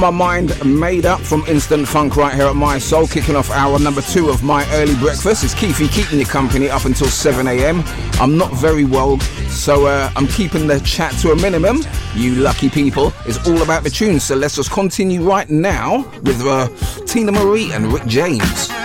My mind made up from Instant Funk right here at My Soul, kicking off hour number 2 of my early breakfast. It's Keefy keeping you company up until 7 a.m. I'm not very well, so I'm keeping the chat to a minimum. You lucky people. It's all about the tunes, so let's just continue right now with Tina Marie and Rick James.